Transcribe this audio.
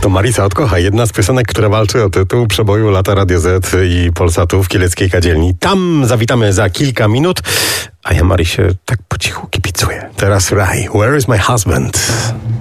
To Marisa Odkocha, jedna z piosenek, która walczy o tytuł przeboju lata Radio Z i Polsatu w Kieleckiej Kadzielni. Tam zawitamy za kilka minut, a ja Marysie tak po cichu kibicuję. Teraz Rai, Where is my husband?